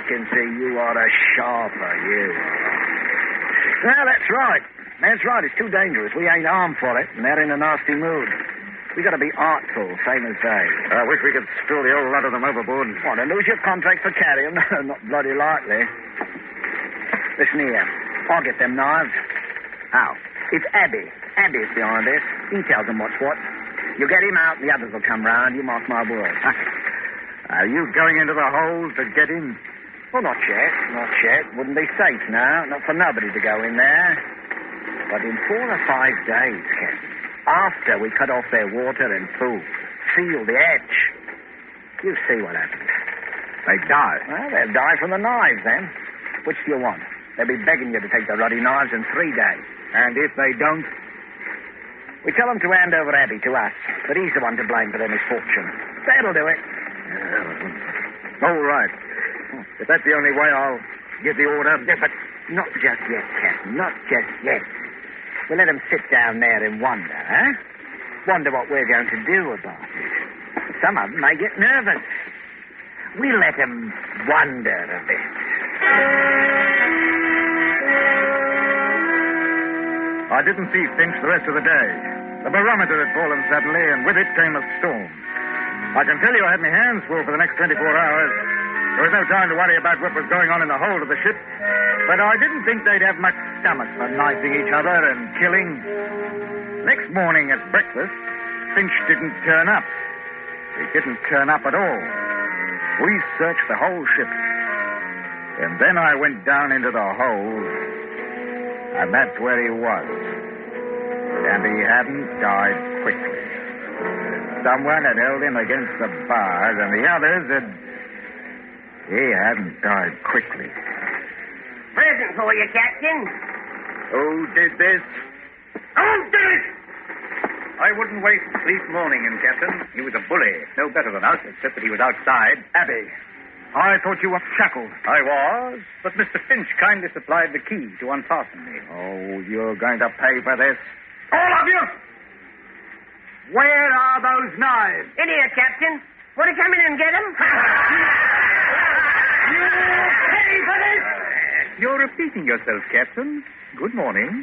can see you are a sharper, you are. Well, that's right. That's right. It's too dangerous. We ain't armed for it, and they're in a nasty mood. We got to be artful, same as they. I wish we could spill the old lot of them overboard. Want to lose your contract for carrying? Not bloody likely. Listen here. I'll get them knives. How? It's Abby. Abby's behind this. He tells them what's what. You get him out, and the others will come round. You mark my words. Are you going into the hole to get him? Well, not yet. Not yet. Wouldn't be safe now. Not for nobody to go in there. But in 4 or 5 days, Captain, after we cut off their water and food, seal the edge, you see what happens. They die. Well, they'll die from the knives, then. Which do you want? They'll be begging you to take the ruddy knives in 3 days. And if they don't? We tell them to hand over Abby to us, but he's the one to blame for their misfortune. That'll do it. All right. If that's the only way, I'll give the order. Yeah, but not just yet, Captain. Not just yet. We'll let them sit down there and wonder, huh? Wonder what we're going to do about it. Some of them may get nervous. We'll let them wonder a bit. I didn't see Finch the rest of the day. The barometer had fallen suddenly, and with it came a storm. I can tell you I had my hands full for the next 24 hours. There was no time to worry about what was going on in the hold of the ship. But I didn't think they'd have much stomach for knifing each other and killing. Next morning at breakfast, Finch didn't turn up. He didn't turn up at all. We searched the whole ship. And then I went down into the hold, and that's where he was. And he hadn't died quickly. Someone had held him against the bars, and the others had... He hadn't died quickly. Present for you, Captain. Who did this? Who did it? I wouldn't waste sleep mourning him, Captain. He was a bully. No better than us, except that he was outside. Abby, I thought you were shackled. I was, but Mr. Finch kindly supplied the key to unfasten me. Oh, you're going to pay for this. All of you! Where are those knives? In here, Captain. Want to come in and get them? You pay for this! You're repeating yourself, Captain. Good morning.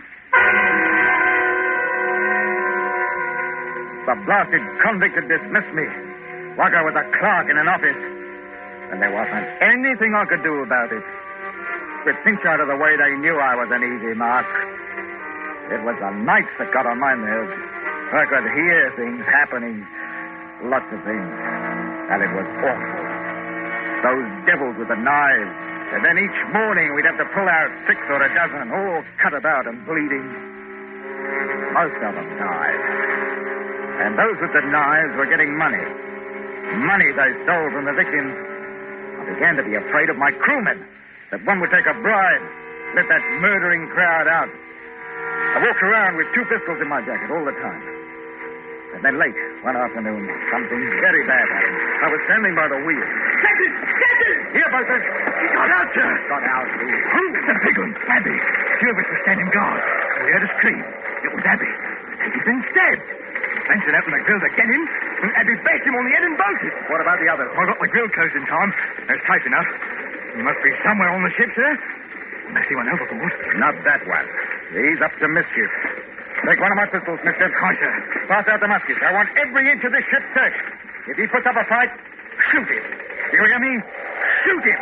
The blasted convict had dismissed me, like I was a clerk in an office. And there wasn't anything I could do about it. With Finch out of the way, they knew I was an easy mark. It was the nights that got on my nerves. I could hear things happening. Lots of things. And it was awful. Those devils with the knives. And then each morning we'd have to pull out 6 or a dozen, all cut about and bleeding. Most of them died. And those with the knives were getting money. Money they stole from the victims. I began to be afraid of my crewmen. That one would take a bribe. Let that murdering crowd out. I walked around with 2 pistols in my jacket all the time. And then late, one afternoon, something very bad happened. I was standing by the wheel. Captain! Captain! Here, Buster. He got out, sir. Got out, Who? The big one, Abby. Jervis was standing guard. We heard a scream. It was Abby. He'd been stabbed. Benson opened the grill to get him, and Abby bashed him on the head and bolted. What about the others? I got the grill closed in time. It's tight enough. He must be somewhere on the ship, sir. Unless he went overboard. Not that one. He's up to mischief. Take one of my pistols, mister. Hi, sir. Pass out the muskets. I want every inch of this ship searched. If he puts up a fight, shoot him. You hear me? Shoot him.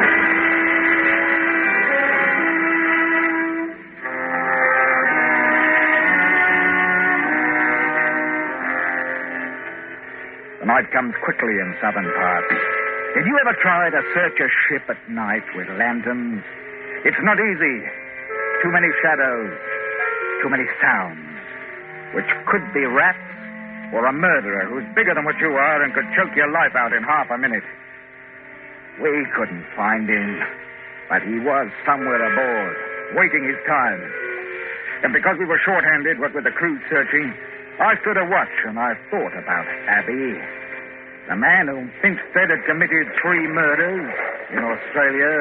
The night comes quickly in southern parts. Did you ever try to search a ship at night with lanterns? It's not easy. Too many shadows. Too many sounds. Which could be rats or a murderer who's bigger than what you are and could choke your life out in half a minute. We couldn't find him. But he was somewhere aboard, waiting his time. And because we were short-handed, what with the crew searching, I stood a watch and I thought about Abby. The man whom Finch said had committed 3 murders in Australia.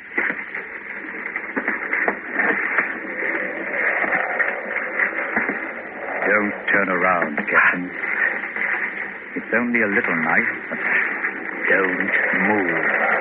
Don't turn around, Captain. It's only a little knife, but don't move.